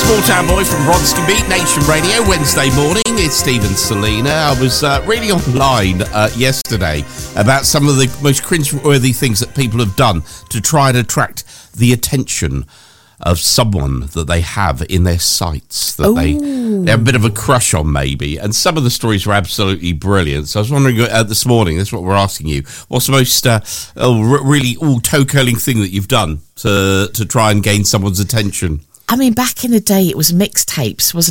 Small Town Boy from Bronski Beat, Nation Radio, Wednesday morning. It's Stephen Selina. I was reading online yesterday about some of the most cringe-worthy things that people have done to try and attract the attention of someone that they have in their sights, that they have a bit of a crush on, maybe. And some of the stories were absolutely brilliant. So I was wondering this morning, that's what we're asking you, what's the most really toe-curling thing that you've done to try and gain someone's attention? I mean, back in the day, it was mixtapes, wasn't